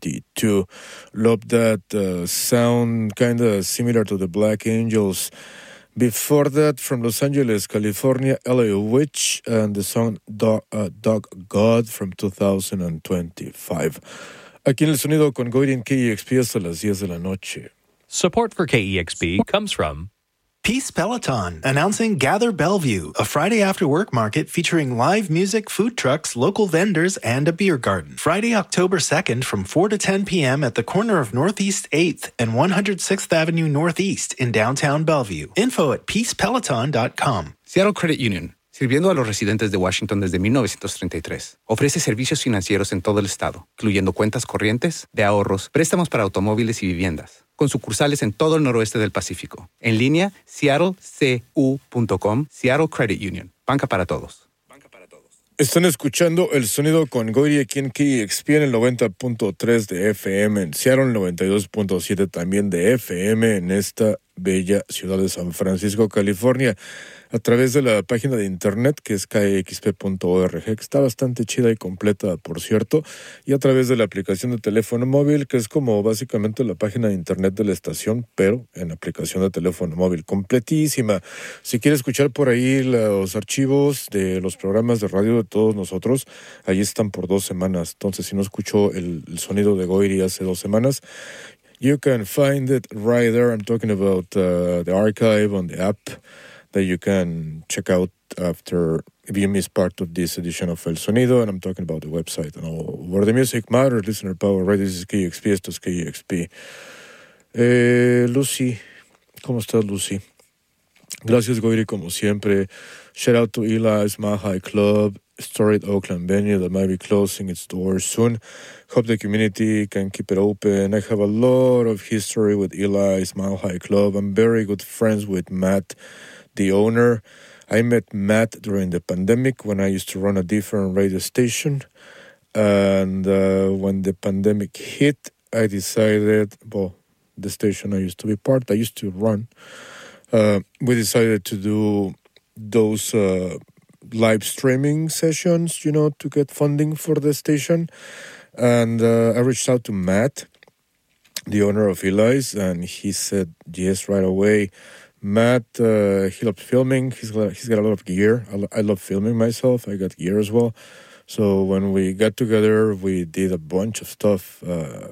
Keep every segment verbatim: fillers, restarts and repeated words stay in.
twenty-two. Love that uh, sound, kind of similar to the Black Angels. Before that, from Los Angeles, California, L A Witch, and the song Dog, uh, Dog God from two thousand twenty-five. Aquí en El Sonido con Goiri en K E X P hasta las diez de la noche. Support for K E X P comes from Peace Peloton, announcing Gather Bellevue, a Friday after-work market featuring live music, food trucks, local vendors, and a beer garden. Friday, October second from four to ten p.m. at the corner of Northeast eighth and one hundred sixth Avenue Northeast in downtown Bellevue. Info at peace peloton dot com. Seattle Credit Union, sirviendo a los residentes de Washington desde mil novecientos treinta y tres. Ofrece servicios financieros en todo el estado, incluyendo cuentas corrientes, de ahorros, préstamos para automóviles y viviendas, con sucursales en todo el noroeste del Pacífico. En línea, seattle c u punto com, Seattle Credit Union. Banca para todos. Banca para todos. Están escuchando El Sonido con Goiri aquí en K E X P en el noventa punto tres de F M, en Seattle, noventa y dos punto siete también de F M en esta bella ciudad de San Francisco, California, a través de la página de internet que es k e x p punto org, que está bastante chida y completa, por cierto, y a través de la aplicación de teléfono móvil, que es como básicamente la página de internet de la estación, pero en aplicación de teléfono móvil, completísima. Si quiere escuchar por ahí los archivos de los programas de radio de todos nosotros, ahí están por dos semanas. Entonces, si no escuchó el, el sonido de Goiri hace dos semanas, you can find it right there. I'm talking about uh, the archive on the app that you can check out after if you miss part of this edition of El Sonido, and I'm talking about the website and all where the music matters, listener power, right? This is K E X P, esto es K E X P. Eh, Lucy, ¿cómo estás, Lucy? Gracias, Goiri, como siempre. Shout out to Eli's Mile High Club, storied Oakland venue that might be closing its doors soon. Hope the community can keep it open. I have a lot of history with Eli's Mile High Club. I'm very good friends with Matt, the owner. I met Matt during the pandemic when I used to run a different radio station. And uh, when the pandemic hit, I decided, well, the station I used to be part, I used to run, uh, we decided to do those uh, live streaming sessions, you know, to get funding for the station. And uh, I reached out to Matt, the owner of Eli's, and he said yes right away. Matt, uh, he loves filming. He's got, he's got a lot of gear. I, lo- I love filming myself. I got gear as well. So when we got together, we did a bunch of stuff, uh,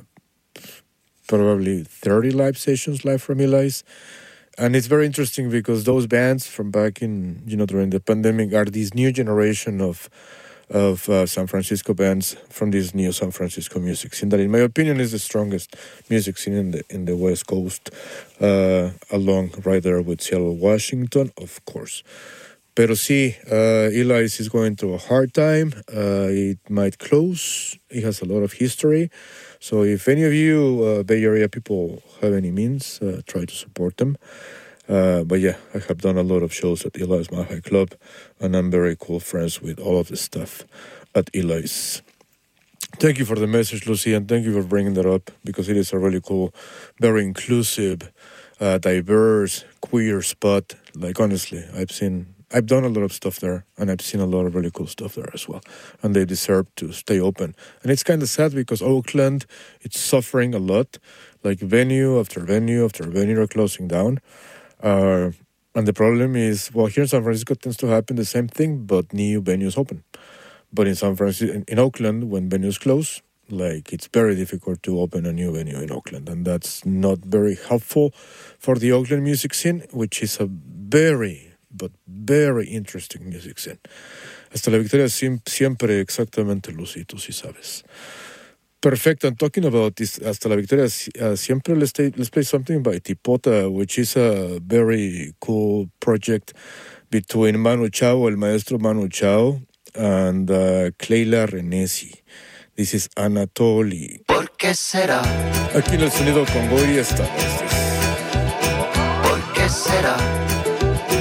probably thirty live sessions live from Eli's. And it's very interesting because those bands from back in, you know, during the pandemic are this new generation of of uh, San Francisco bands from this new San Francisco music scene that, in my opinion, is the strongest music scene in the in the West Coast, uh, along right there with Seattle, Washington, of course. Pero sí, uh, Eli's is going through a hard time. Uh, it might close. It has a lot of history. So if any of you uh, Bay Area people have any means, uh, try to support them. Uh, but yeah, I have done a lot of shows at Eli's Mile High Club, and I'm very cool friends with all of the staff at Eli's. Thank you for the message, Lucy, and thank you for bringing that up, because it is a really cool, very inclusive, uh, diverse, queer spot. Like, honestly, I've seen... I've done a lot of stuff there, and I've seen a lot of really cool stuff there as well. And they deserve to stay open. And it's kind of sad because Oakland, it's suffering a lot. Like venue after venue after venue are closing down. Uh, and the problem is, well, here in San Francisco it tends to happen the same thing, but new venues open. But in San Francisco, in, in Oakland, when venues close, like, it's very difficult to open a new venue in Oakland. And that's not very helpful for the Oakland music scene, which is a very... but very interesting music scene. Hasta la victoria siempre, exactamente, Lucy, tú sí sabes. Perfect. I'm talking about this Hasta la victoria uh, siempre. Let's, take, let's play something by Tipota, which is a very cool project between Manu Chao, el maestro Manu Chao, and uh, Cleila Renesi. This is Anatoly. ¿Por qué será? Aquí en El Sonido con Goiri está. ¿Por qué será?